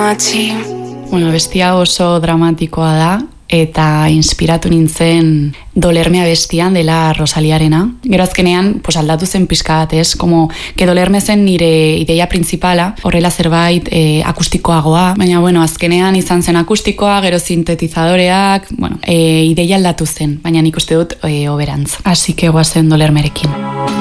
noche. Bueno, bestia oso dramatikoa da, eta inspiratu nintzen Dolerme abestian dela Rosaliarena. Gero azkenean, aldatu zen pixka bat, ez? Como, que Dolerme zen nire ideia principala, horrela zerbait akustikoagoa, baina, azkenean izan zen akustikoa, gero sintetizadoreak, ideia aldatu zen, baina nik uste dut oberantz. Así que guazen Dolermerekin.